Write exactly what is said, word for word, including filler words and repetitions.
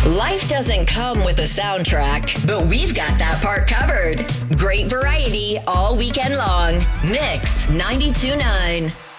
Life doesn't come with a soundtrack, but we've got that part covered. Great variety all weekend long. Mix ninety-two point nine.